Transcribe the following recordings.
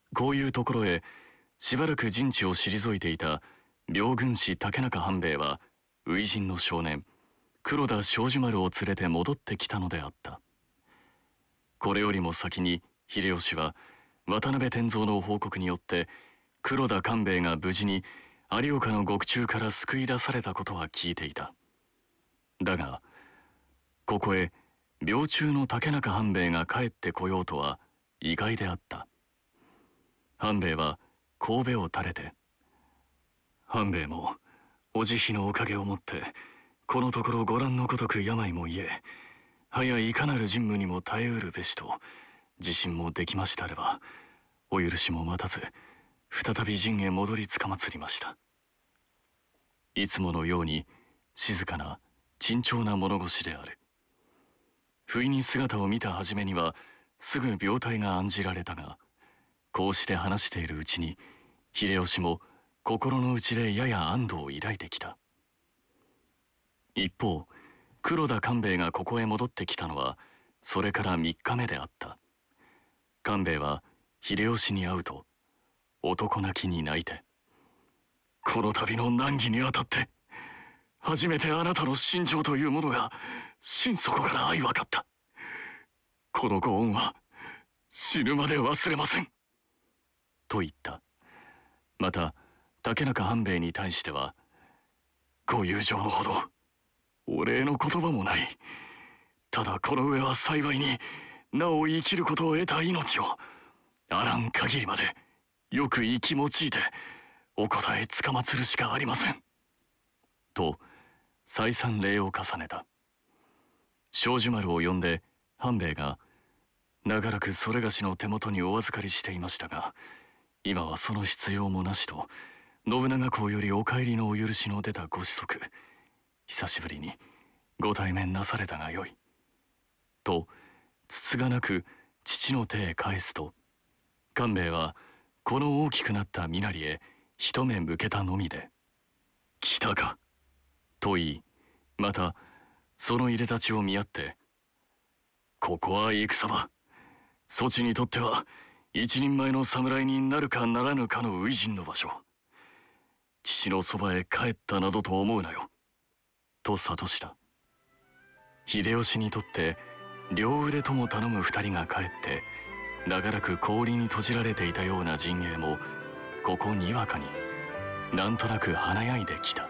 こういうところへしばらく陣地を退いていた両軍師竹中半兵衛は初陣の少年黒田庄司丸を連れて戻ってきたのであった。これよりも先に秀吉は渡辺天蔵の報告によって黒田官兵衛が無事に有岡の獄中から救い出されたことは聞いていた。だがここへ病中の竹中半兵衛が帰ってこようとは意外であった。半兵衛は頭を垂れて、半兵衛もお慈悲のおかげをもってこのところご覧のごとく病も癒え、早いかなる任務にも耐えうるべしと自信もできましたれば、お許しも待たず再び陣へ戻りつかまつりました。いつものように静かな沈重な物腰である。不意に姿を見た初めにはすぐ病態が案じられたが、こうして話しているうちに秀吉も心の内でやや安堵を抱いてきた。一方黒田官兵衛がここへ戻ってきたのはそれから3日目であった。官兵衛は秀吉に会うと男泣きに泣いて、この度の難儀にあたって初めてあなたの心情というものが心底から相わかった。このご恩は死ぬまで忘れませんと言った。また竹中半兵衛に対しては、ご友情のほどお礼の言葉もない。ただこの上は幸いになお生きることを得た命をあらん限りまでよく生き用いてお答えつかまつるしかありませんと再三礼を重ねた。庄司丸を呼んで半兵衛が、長らくそれがしの手元にお預かりしていましたが今はその必要もなしと信長公よりお帰りのお許しの出たご子息、久しぶりにご対面なされたがよいとつつがなく父の手へ返すと、官兵衛はこの大きくなった身なりへ一目向けたのみで、来たかと言い、またその入れ立ちを見合って、ここは戦場、そちにとっては一人前の侍になるかならぬかの初陣の場所、父のそばへ帰ったなどと思うなよと諭した。秀吉にとって両腕とも頼む二人が帰って長らく氷に閉じられていたような陣営もここにわかになんとなく華やいできた。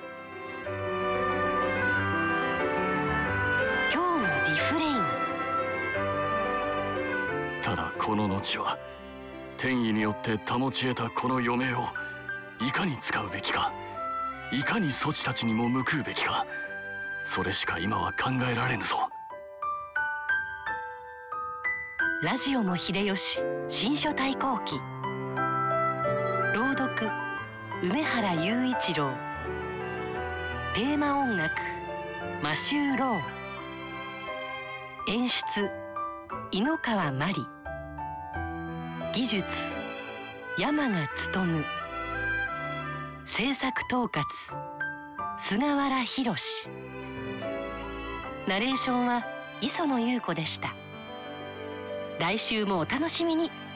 今日のリフレイン。 ただこの後は天意によって保ち得たこの余命をいかに使うべきか、いかにそちたちにも報うべきか、それしか今は考えられぬぞ。 ラジオも秀吉新書対抗記。朗読梅原雄一郎。テーマ音楽マシュー・ロー。演出井ノ川真理。技術山賀努。制作統括菅原弘。ナレーションは磯野優子でした。来週もお楽しみに。